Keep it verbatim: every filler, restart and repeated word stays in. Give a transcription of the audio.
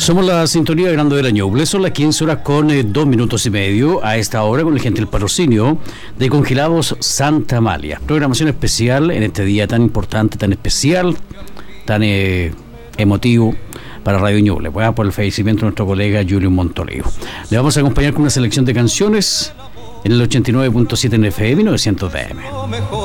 Somos la sintonía de Grande de la Ñuble, son las quince horas con eh, dos minutos y medio a esta hora con el gentil patrocinio de Congelados Santa Amalia. Programación especial en este día tan importante, tan especial, tan eh, emotivo para Radio Ñuble, pues, por el fallecimiento de nuestro colega Julio Montolio. Le vamos a acompañar con una selección de canciones en el ochenta y nueve punto siete en F M, novecientos D M.